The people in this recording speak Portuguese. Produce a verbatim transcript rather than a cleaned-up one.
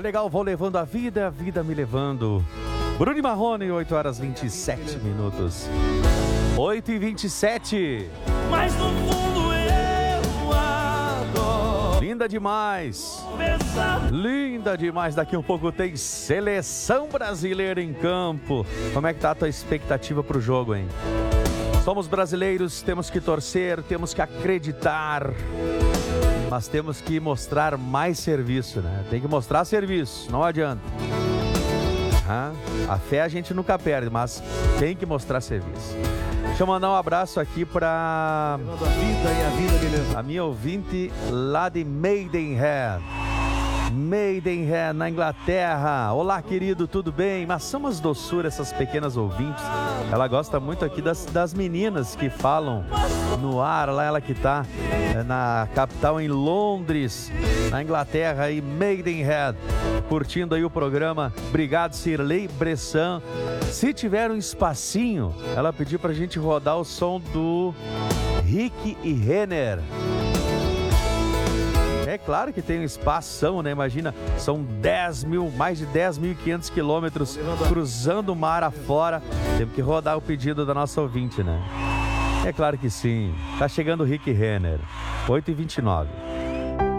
legal, vou levando a vida, a vida me levando. Bruno e Marrone, oito horas e vinte e sete minutos. oito e vinte e sete. Mas no fundo eu adoro. Linda demais. Linda demais. Daqui um pouco tem seleção brasileira em campo. Como é que tá a tua expectativa pro jogo, hein? Somos brasileiros, temos que torcer, temos que acreditar. Mas temos que mostrar mais serviço, né? Tem que mostrar serviço, não adianta. Ah, a fé a gente nunca perde, mas tem que mostrar serviço. Deixa eu mandar um abraço aqui para Levando a vida e a vida me levando. a minha ouvinte lá de Maidenhead. Maidenhead, na Inglaterra. Olá, querido, tudo bem? Mas são umas doçuras essas pequenas ouvintes. Ela gosta muito aqui das, das meninas que falam no ar. Lá ela que tá é, na capital, em Londres, na Inglaterra, aí, Maidenhead, curtindo aí o programa. Obrigado, Cirlei Bressan. Se tiver um espacinho, ela pediu pra gente rodar o som do Rick e Renner. É claro que tem um espação, né? Imagina, são dez mil, mais de dez mil e quinhentos quilômetros cruzando o mar afora. Temos que rodar o pedido da nossa ouvinte, né? É claro que sim. Tá chegando o Rick Renner. oito e vinte e nove.